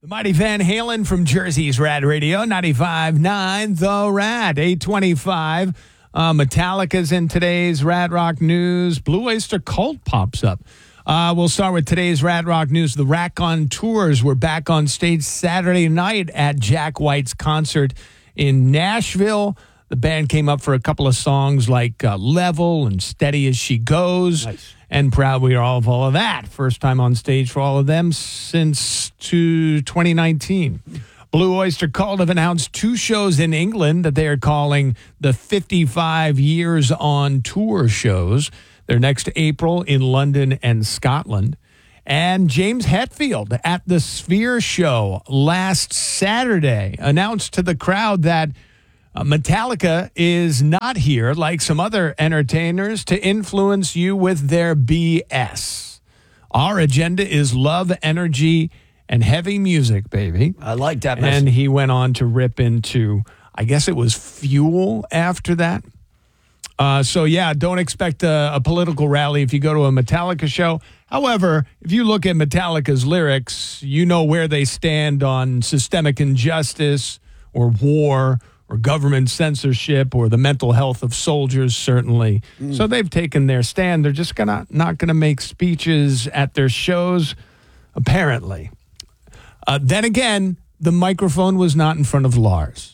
Mighty Van Halen from Jersey's Rad Radio, 95.9 The Rad, 825. Metallica's in today's Rad Rock News. Blue Oyster Cult pops up. We'll start with today's Rad Rock News. The Raconteurs were back on stage Saturday night at Jack White's concert in Nashville. The band came up for a couple of songs like Level and Steady as She Goes. Nice. And proud we are of all of that. First time on stage for all of them since 2019. Blue Oyster Cult have announced 2 shows in England that they are calling the 55 Years on Tour shows. They're next April in London and Scotland. And James Hetfield at the Sphere show last Saturday announced to the crowd that Metallica is not here, like some other entertainers, to influence you with their BS. Our agenda is love, energy, and heavy music, baby. I like that message. And he went on to rip into, I guess it was Fuel after that. So, yeah, don't expect a political rally if you go to a Metallica show. However, if you look at Metallica's lyrics, you know where they stand on systemic injustice or war or government censorship or the mental health of soldiers, certainly. So they've taken their stand. They're just not going to make speeches at their shows, apparently. Then again, the microphone was not in front of Lars.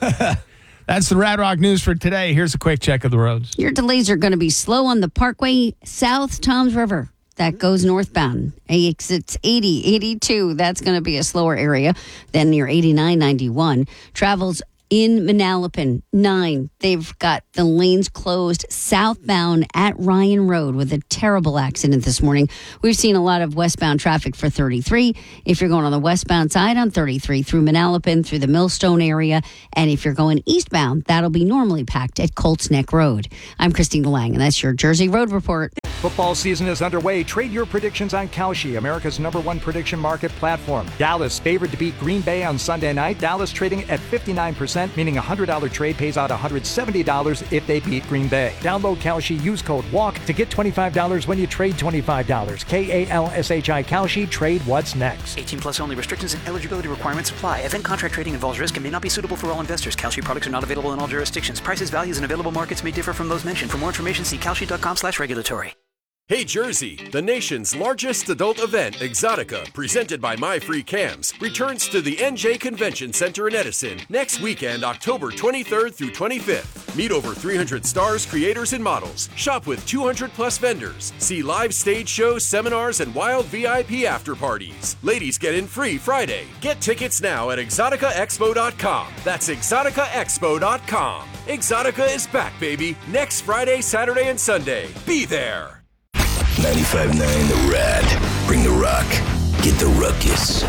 That's the Rad Rock News for today. Here's a quick check of the roads. Your delays are going to be slow on the Parkway South Toms River. That goes northbound. Exits 80, 82. That's going to be a slower area than near 89, 91. Travels in Manalapan, 9. They've got the lanes closed southbound at Ryan Road with a terrible accident this morning. We've seen a lot of westbound traffic for 33. If you're going on the westbound side on 33 through Manalapan, through the Millstone area, and if you're going eastbound, that'll be normally packed at Colts Neck Road. I'm Christine Lang, and that's your Jersey Road Report. Football season is underway. Trade your predictions on Kalshi, America's #1 prediction market platform. Dallas favored to beat Green Bay on Sunday night. Dallas trading at 59%, meaning a $100 trade pays out $170 if they beat Green Bay. Download Kalshi, use code WALK to get $25 when you trade $25. Kalshi, Kalshi, trade what's next. 18 plus only. Restrictions and eligibility requirements apply. Event contract trading involves risk and may not be suitable for all investors. Kalshi products are not available in all jurisdictions. Prices, values, and available markets may differ from those mentioned. For more information, see kalshi.com/regulatory. Hey Jersey, the nation's largest adult event, Exotica, presented by My Free Cams, returns to the NJ Convention Center in Edison next weekend, October 23rd through 25th. Meet over 300 stars, creators, and models. Shop with 200 plus vendors. See live stage shows, seminars, and wild VIP after parties. Ladies get in free Friday. Get tickets now at exoticaexpo.com. That's exoticaexpo.com. Exotica is back, baby. Next Friday, Saturday, and Sunday. Be there. 95.9 The Rad. Bring the rock. Get the ruckus.